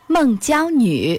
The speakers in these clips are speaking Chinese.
孟姜女。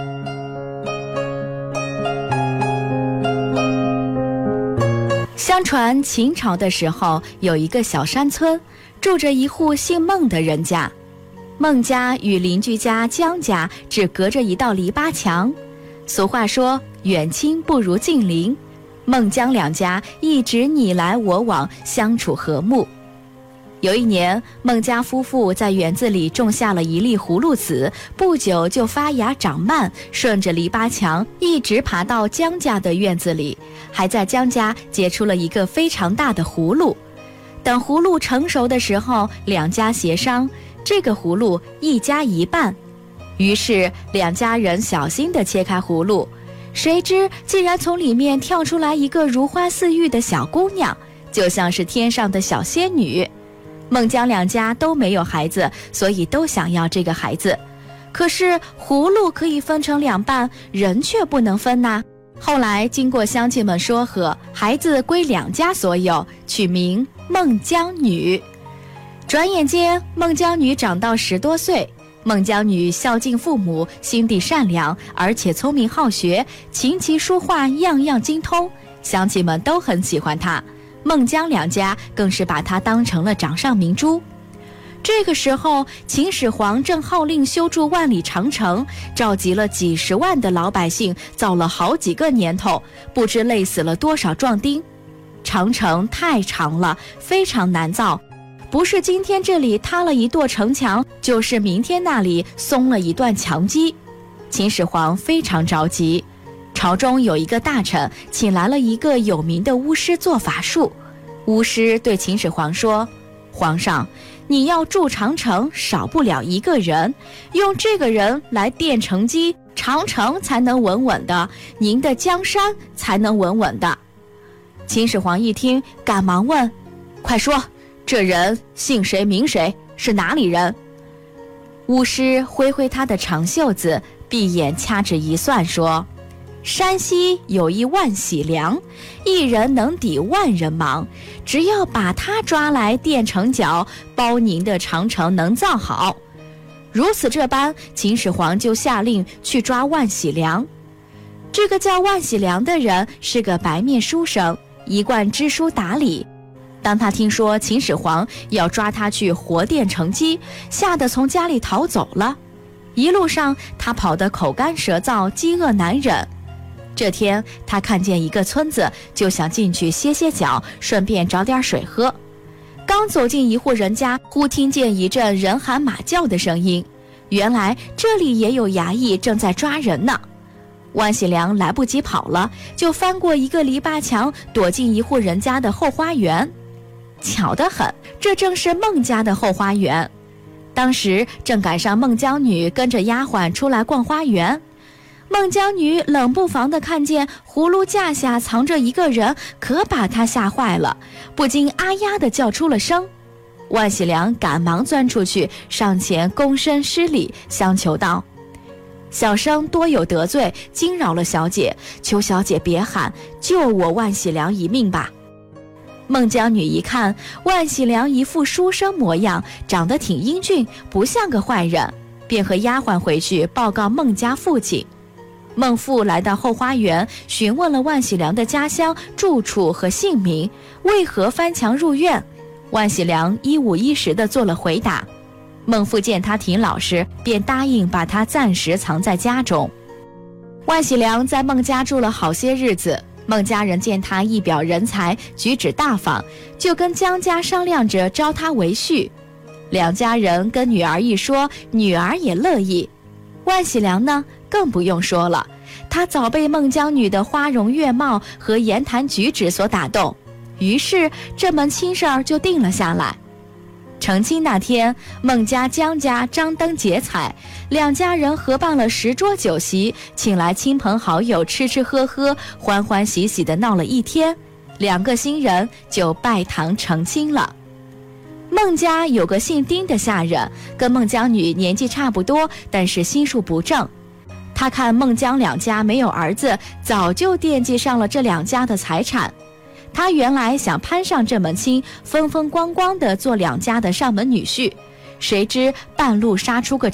相传秦朝的时候，有一个小山村，住着一户姓孟的人家。孟家与邻居家姜家只隔着一道篱笆墙。俗话说，远亲不如近邻。孟姜两家一直你来我往，相处和睦。有一年，孟家夫妇在园子里种下了一粒葫芦籽，不久就发芽长蔓，顺着篱笆墙一直爬到姜家的院子里，还在姜家结出了一个非常大的葫芦。等葫芦成熟的时候，两家协商，这个葫芦一家一半。于是两家人小心地切开葫芦，谁知竟然从里面跳出来一个如花似玉的小姑娘，就像是天上的小仙女。孟姜两家都没有孩子，所以都想要这个孩子。可是葫芦可以分成两半，人却不能分呐。后来经过乡亲们说和，孩子归两家所有，取名孟姜女。转眼间，孟姜女长到10多岁。孟姜女孝敬父母，心地善良，而且聪明好学，琴棋书画样样精通，乡亲们都很喜欢她。孟姜两家更是把她当成了掌上明珠。这个时候，秦始皇正号令修筑万里长城，召集了几十万的老百姓，造了好几个年头，不知累死了多少壮丁。长城太长了，非常难造，不是今天这里塌了一座城墙，就是明天那里松了一段墙基。秦始皇非常着急，朝中有一个大臣请来了一个有名的巫师做法术。巫师对秦始皇说，皇上，你要筑长城，少不了一个人，用这个人来垫城基，长城才能稳稳的，您的江山才能稳稳的。秦始皇一听，赶忙问，快说，这人姓谁名谁，是哪里人？巫师挥挥他的长袖子，闭眼掐指一算，说，山西有一万喜良，一人能抵万人忙，只要把他抓来垫城角，包您的长城能造好。如此这般，秦始皇就下令去抓万喜良。这个叫万喜良的人是个白面书生，一贯知书达理。当他听说秦始皇要抓他去活垫城基，吓得从家里逃走了。一路上他跑得口干舌燥，饥饿难忍。这天他看见一个村子，就想进去歇歇脚，顺便找点水喝。刚走进一户人家，忽听见一阵人喊马叫的声音，原来这里也有衙役正在抓人呢。万喜良来不及跑了，就翻过一个篱笆墙，躲进一户人家的后花园。巧得很，这正是孟家的后花园。当时正赶上孟姜女跟着丫鬟出来逛花园。孟姜女冷不防地看见葫芦架下藏着一个人，可把她吓坏了，不禁啊呀地叫出了声。万喜良赶忙钻出去，上前躬身施礼，相求道，小生多有得罪，惊扰了小姐，求小姐别喊，救我万喜良一命吧。孟姜女一看万喜良一副书生模样，长得挺英俊，不像个坏人，便和丫鬟回去报告孟家父亲。孟父来到后花园，询问了万喜良的家乡、住处和姓名，为何翻墙入院。万喜良一五一十地做了回答。孟父见他挺老实，便答应把他暂时藏在家中。万喜良在孟家住了好些日子，孟家人见他一表人才，举止大方，就跟姜家商量着招他为婿。两家人跟女儿一说，女儿也乐意。万喜良呢，更不用说了，他早被孟姜女的花容月貌和言谈举止所打动，于是这门亲事儿就定了下来。成亲那天，孟家姜家张灯结彩，两家人合办了10桌酒席，请来亲朋好友吃吃喝喝，欢欢喜喜地闹了一天，两个新人就拜堂成亲了。孟家有个姓丁的下人，跟孟姜女年纪差不多，但是心术不正。他看孟姜两家没有儿子，早就惦记上了这两家的财产。他原来想攀上这门亲，风风光光地做两家的上门女婿，谁知半路杀出个